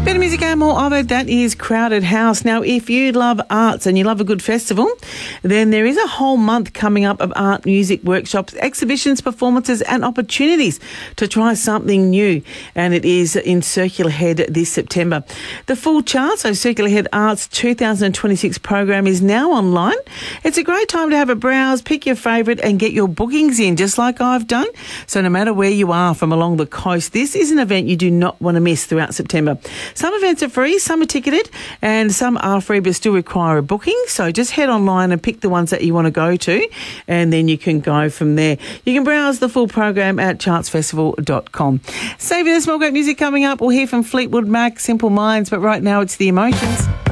Better music and more of it. That is Crowded House. Now, if you love arts and you love a good festival, then there is a whole month coming up of art, music, workshops, exhibitions, performances and opportunities to try something new. And it is in Circular Head this September. The full chart, so Circular Head Arts 2026 program is now online. It's a great time to have a browse, pick your favourite and get your bookings in, just like I've done. So no matter where you are from along the coast, this is an event you do not want to miss throughout September. Some events are free, some are ticketed, and some are free but still require a booking. So just head online and pick the ones that you want to go to, and then you can go from there. You can browse the full program at chartsfestival.com. Saving the small great music coming up. We'll hear from Fleetwood Mac, Simple Minds, but right now it's The Emotions.